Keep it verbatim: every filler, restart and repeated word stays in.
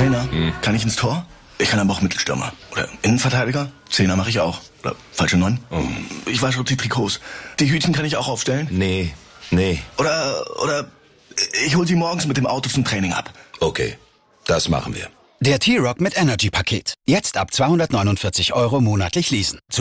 Trainer, hm. kann ich ins Tor? Ich kann aber auch Mittelstürmer. Oder Innenverteidiger? Zehner mache ich auch. Oder falsche Neun? Oh. Ich wasche die Trikots. Die Hütchen kann ich auch aufstellen? Nee, nee. Oder, oder ich hol sie morgens mit dem Auto zum Training ab. Okay, das machen wir. Der T-Rock mit Energy-Paket. Jetzt ab zweihundertneunundvierzig Euro monatlich leasen.